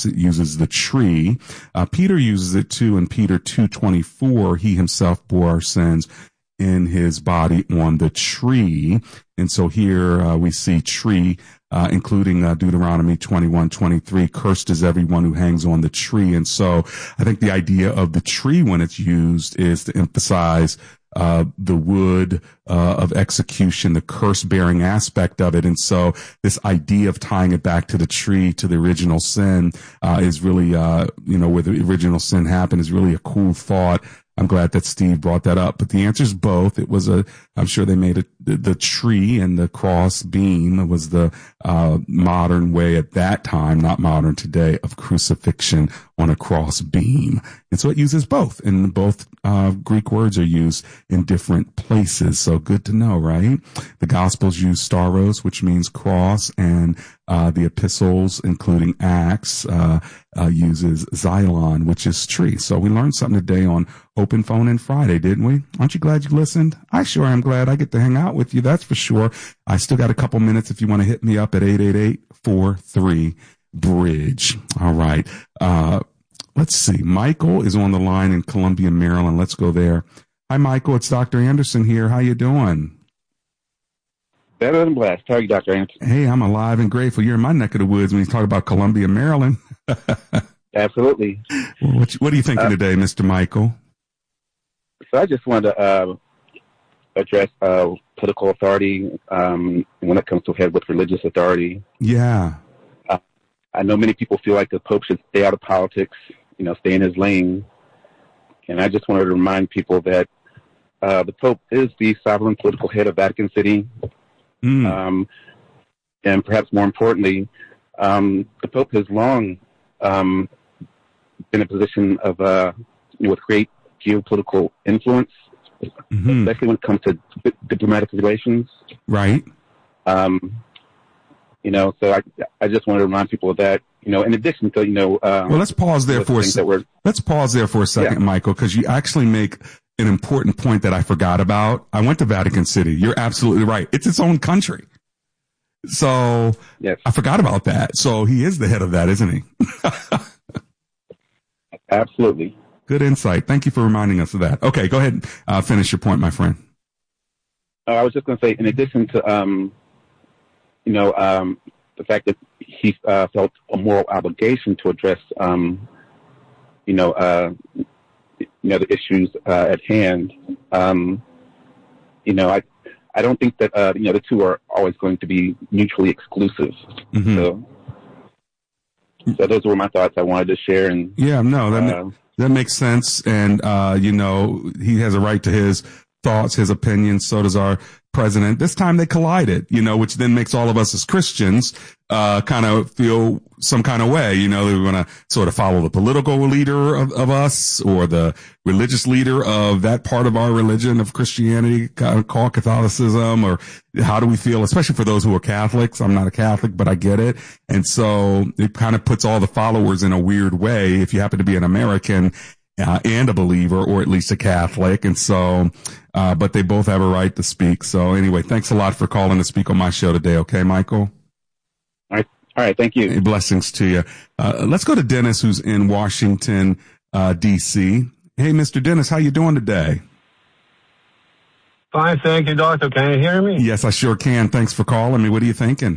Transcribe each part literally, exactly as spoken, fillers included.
cross. It uses the tree. Uh, Peter uses it too in Peter two twenty-four. He himself bore our sins in his body on the tree. And so here uh, we see tree, uh, including uh, Deuteronomy twenty-one twenty-three, cursed is everyone who hangs on the tree. And so I think the idea of the tree when it's used is to emphasize uh the wood uh of execution, the curse-bearing aspect of it. And so this idea of tying it back to the tree, to the original sin, uh is really, uh you know, where the original sin happened is really a cool thought. I'm glad that Steve brought that up. But the answer is both. It was a, I'm sure they made it, the, the tree and the cross beam was the uh modern way at that time, not modern today, of crucifixion on a cross beam. And so it uses both. And both uh Greek words are used in different places. So good to know, right? The Gospels use stauros, which means cross, and uh the epistles, including Acts, uh, uh uses xylon, which is tree. So we learned something today on Open Phone and Friday, didn't we? Aren't you glad you listened? I sure am glad I get to hang out with you. That's for sure. I still got a couple minutes if you want to hit me up at eight eight eight, four three, bridge. All right. Uh, let's see. Michael is on the line in Columbia, Maryland. Let's go there. Hi, Michael. It's Doctor Anderson here. How you doing? Better than blessed. How are you, Doctor Anderson? Hey, I'm alive and grateful. You're in my neck of the woods when you talk about Columbia, Maryland. Absolutely. Well, what, you, what are you thinking uh, today, Mister Michael? So I just wanted to uh, address uh, political authority um, when it comes to head with religious authority. Yeah. Uh, I know many people feel like the Pope should stay out of politics, you know, stay in his lane. And I just wanted to remind people that uh, the Pope is the sovereign political head of Vatican City. Mm. Um, and perhaps more importantly, um, the Pope has long um, been in a position of, uh, you know, with great geopolitical influence, mm-hmm. especially when it comes to diplomatic relations. Right. Um, you know, so I, I just want to remind people of that, you know, in addition to, you know, uh, well, let's pause there for a second. Let's pause there for a second, yeah. Michael, because you actually make an important point that I forgot about. I went to Vatican City. You're absolutely right. It's its own country. So yes. I forgot about that. So he is the head of that, isn't he? Absolutely. Good insight. Thank you for reminding us of that. Okay, go ahead and uh, finish your point, my friend. Uh, I was just going to say, in addition to, um, you know, um, the fact that he uh, felt a moral obligation to address, um, you know, uh, you know, the issues uh, at hand, um, you know, I, I don't think that, uh, you know, the two are always going to be mutually exclusive. Mm-hmm. So, so those were my thoughts I wanted to share. And yeah, no, that, uh, that makes sense. And, uh, you know, he has a right to his thoughts, his opinions. So does our president. This time they collided, you know, which then makes all of us as Christians, uh, kind of feel some kind of way, you know, they're going to sort of follow the political leader of, of us or the religious leader of that part of our religion of Christianity, kind of called Catholicism, or how do we feel, especially for those who are Catholics? I'm not a Catholic, but I get it. And so it kind of puts all the followers in a weird way if you happen to be an American Uh, and a believer, or at least a Catholic. And so, uh, but they both have a right to speak. So anyway, thanks a lot for calling to speak on my show today. Okay, Michael? All right. All right. Thank you. Hey, blessings to you. Uh, let's go to Dennis, who's in Washington, uh, D C. Hey, Mister Dennis, how you doing today? Fine. Thank you, doctor. Can you hear me? Yes, I sure can. Thanks for calling me. What are you thinking?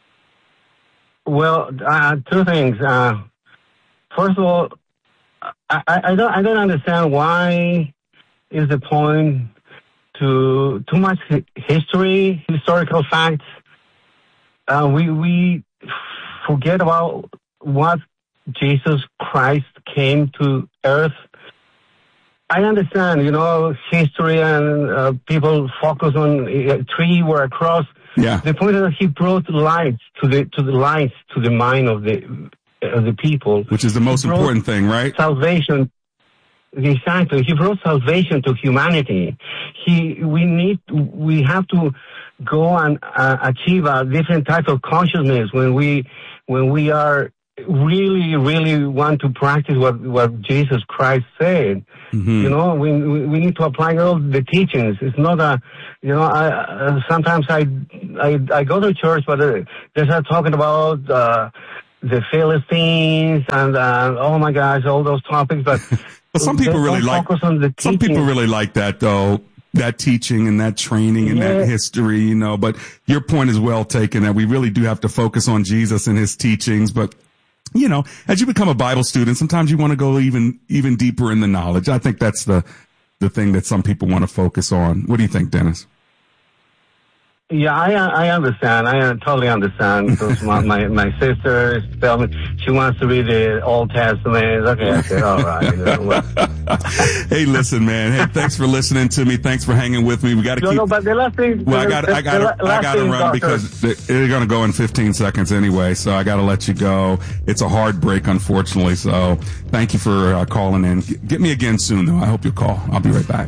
Well, uh, two things. Uh, first of all, I, I don't I don't understand why is the point to too much history, historical facts. Uh, we we forget about what Jesus Christ came to earth. I understand, you know, history and uh, people focus on a tree or a cross. Yeah. The point is that he brought light to the to the light to the mind of the. of the people. Which is the most important thing, right? Salvation. Exactly. He brought salvation to humanity. He, we need, we have to go and uh, achieve a different type of consciousness when we, when we are really, really want to practice what, what Jesus Christ said. Mm-hmm. You know, we, we need to apply all the teachings. It's not a, you know, I, uh, sometimes I, I, I go to church, but uh, they're not talking about, uh, the Philistines and uh, oh my gosh, all those topics. But well, some people really like some people really like that though. That teaching and that training and yeah. that history, you know, but your point is well taken that we really do have to focus on Jesus and his teachings. But, you know, as you become a Bible student, sometimes you want to go even, even deeper in the knowledge. I think that's the, the thing that some people want to focus on. What do you think, Dennis? Yeah, I I understand. I totally understand. Because my, my, my sister tell me she wants to read the Old Testament. Okay, I said, all right. You know, well. Hey, listen, man. Hey, thanks for listening to me. Thanks for hanging with me. We got to no, keep. No, but the last thing. Well, I got I got I got to run doctor. because they're going to go in fifteen seconds anyway. So I got to let you go. It's a hard break, unfortunately. So thank you for uh, calling in. Get me again soon, though. I hope you'll call. I'll be right back.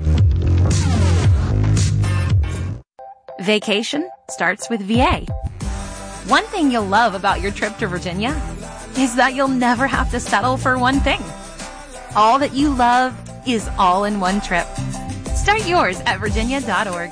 Vacation starts with V A. One thing you'll love about your trip to Virginia is that you'll never have to settle for one thing. All that you love is all in one trip. Start yours at virginia dot org.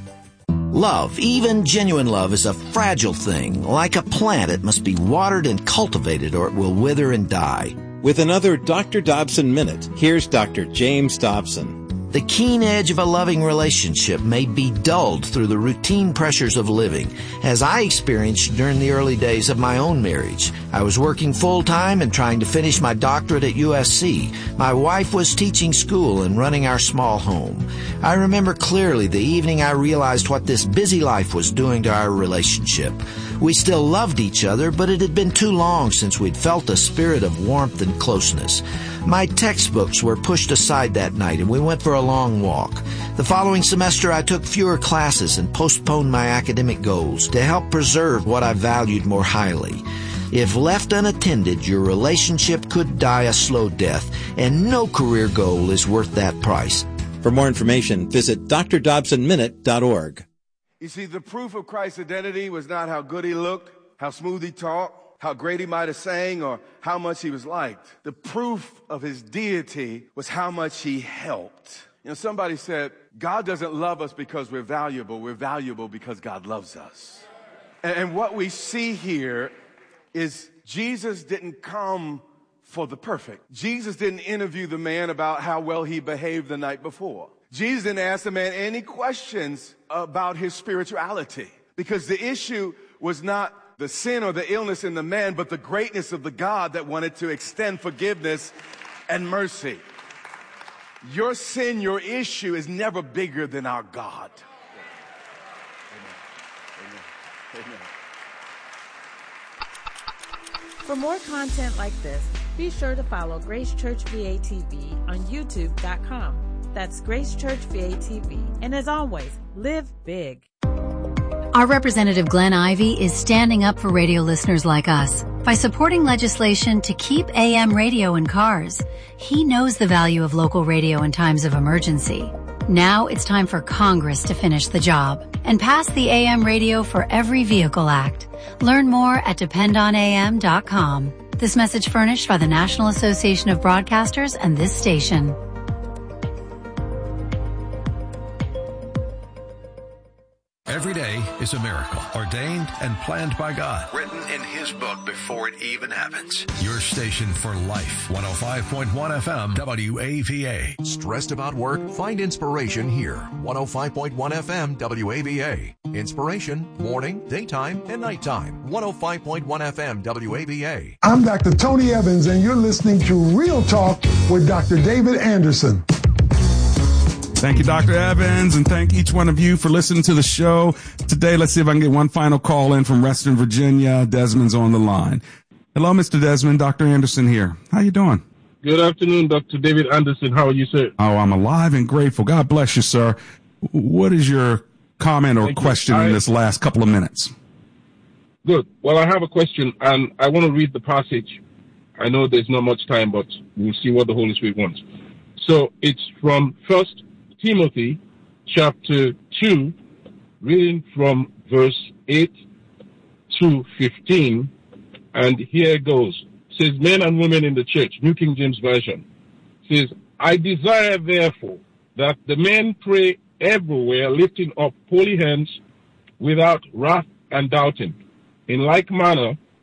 Love, even genuine love, is a fragile thing. Like a plant, it must be watered and cultivated or it will wither and die. With another Doctor Dobson Minute, here's Doctor James Dobson. The keen edge of a loving relationship may be dulled through the routine pressures of living, as I experienced during the early days of my own marriage. I was working full-time and trying to finish my doctorate at U S C. My wife was teaching school and running our small home. I remember clearly the evening I realized what this busy life was doing to our relationship. We still loved each other, but it had been too long since we'd felt a spirit of warmth and closeness. My textbooks were pushed aside that night, and we went for a long walk. The following semester, I took fewer classes and postponed my academic goals to help preserve what I valued more highly. If left unattended, your relationship could die a slow death, and no career goal is worth that price. For more information, visit d r dobson minute dot org. You see, the proof of Christ's identity was not how good he looked, how smooth he talked, how great he might have sang, or how much he was liked. The proof of his deity was how much he helped. You know, somebody said, God doesn't love us because we're valuable. We're valuable because God loves us. And, and what we see here is Jesus didn't come for the perfect. Jesus didn't interview the man about how well he behaved the night before. Jesus didn't ask the man any questions about his spirituality, because the issue was not the sin or the illness in the man, but the greatness of the God that wanted to extend forgiveness and mercy. Your sin, your issue is never bigger than our God. Amen. Amen. Amen. For more content like this, be sure to follow Grace Church V A T V on YouTube dot com. That's Grace Church V A T V. And as always, live big. Our representative Glenn Ivey is standing up for radio listeners like us by supporting legislation to keep A M radio in cars. He knows the value of local radio in times of emergency. Now it's time for Congress to finish the job and pass the A M Radio for Every Vehicle Act. Learn more at depend on A M dot com. This message furnished by the National Association of Broadcasters and this station. Every day is a miracle, ordained and planned by God. Written in His book before it even happens. Your station for life, one oh five point one F M, W A V A. Stressed about work? Find inspiration here, one oh five point one F M, W A V A. Inspiration, morning, daytime, and nighttime. one oh five point one F M, W A V A. I'm Doctor Tony Evans, and you're listening to Real Talk with Doctor David Anderson. Thank you, Doctor Evans, and thank each one of you for listening to the show today. Let's see if I can get one final call in from Western Virginia. Desmond's on the line. Hello, Mister Desmond. Doctor Anderson here. How you doing? Good afternoon, Doctor David Anderson. How are you, sir? Oh, I'm alive and grateful. God bless you, sir. What is your comment or Thank question I, in this last couple of minutes? Good. Well, I have a question, and I want to read the passage. I know there's not much time, but we'll see what the Holy Spirit wants. So it's from First Timothy chapter two, reading from verse eight to fifteen, and here it goes. It says, men and women in the church, New King James Version, says, I desire therefore that the men pray everywhere, lifting up holy hands without wrath and doubting. In like manner,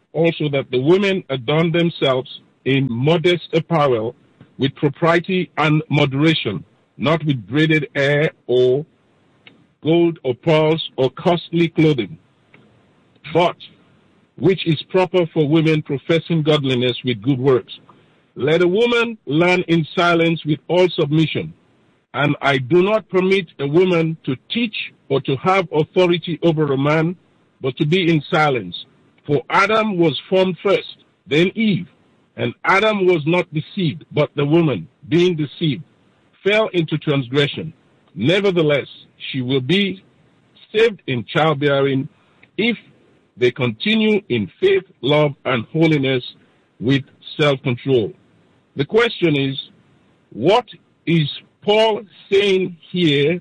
also that the women adorn themselves in modest apparel with propriety and moderation, not with braided hair or gold or pearls or costly clothing, but which is proper for women professing godliness with good works. Let a woman learn in silence with all submission. And I do not permit a woman to teach or to have authority over a man, but to be in silence. For Adam was formed first, then Eve. And Adam was not deceived, but the woman, being deceived, fell into transgression. Nevertheless, she will be saved in childbearing if they continue in faith, love, and holiness with self-control. The question is, what is Paul saying here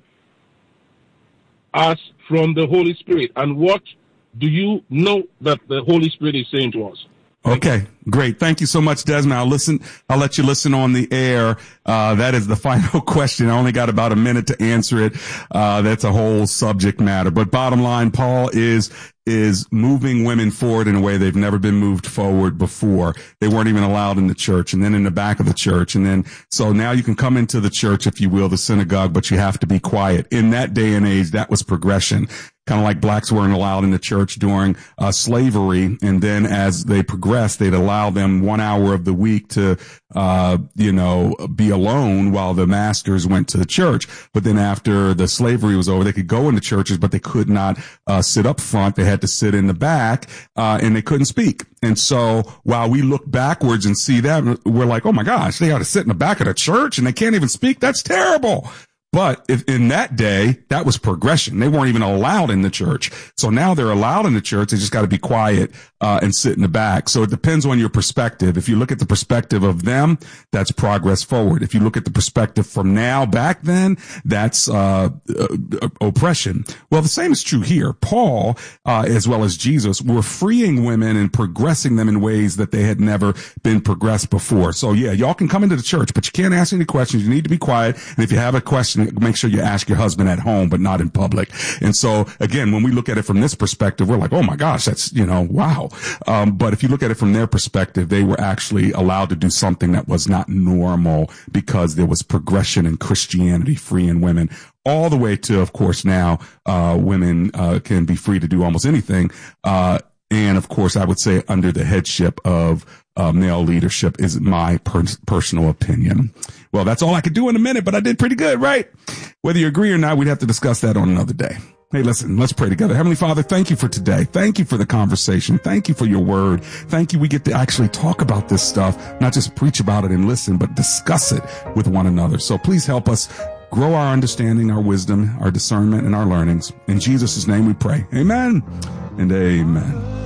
as from the Holy Spirit? And what do you know that the Holy Spirit is saying to us? Okay, great. Thank you so much, Desmond. I'll listen. I'll let you listen on the air. Uh, that is the final question. I only got about a minute to answer it. Uh, that's a whole subject matter. But bottom line, Paul is is moving women forward in a way they've never been moved forward before. They weren't even allowed in the church, and then in the back of the church. And then, so now you can come into the church, if you will, the synagogue, but you have to be quiet. In that day and age, that was progression. Kind of like blacks weren't allowed in the church during uh, slavery. And then as they progressed, they'd allow them one hour of the week to, uh, you know, be alone while the masters went to the church. But then after the slavery was over, they could go into churches, but they could not uh, sit up front. They had to sit in the back, uh, and they couldn't speak. And so while we look backwards and see that, we're like, oh my gosh, they got to sit in the back of the church and they can't even speak. That's terrible. But if in that day, that was progression. They weren't even allowed in the church. So now they're allowed in the church. They just got to be quiet, uh, and sit in the back. So it depends on your perspective. If you look at the perspective of them, that's progress forward. If you look at the perspective from now back then, that's, uh, uh oppression. Well, the same is true here. Paul, uh, as well as Jesus, were freeing women and progressing them in ways that they had never been progressed before. So yeah, y'all can come into the church, but you can't ask any questions. You need to be quiet. And if you have a question, make sure you ask your husband at home, but not in public. And so again, when we look at it from this perspective, we're like, oh my gosh, that's, you know, wow. Um, but if you look at it from their perspective, they were actually allowed to do something that was not normal because there was progression in Christianity, freeing women, all the way to, of course, now, uh, women, uh, can be free to do almost anything. Uh, and of course, I would say under the headship of Uh, male leadership is my per- personal opinion. Well, that's all I could do in a minute, but I did pretty good, right? Whether you agree or not, we'd have to discuss that on another day. Hey, listen, let's pray together. Heavenly Father, thank you for today. Thank you for the conversation. Thank you for your word. Thank you. We get to actually talk about this stuff, not just preach about it and listen, but discuss it with one another. So please help us grow our understanding, our wisdom, our discernment, and our learnings. In Jesus' name we pray. Amen and amen.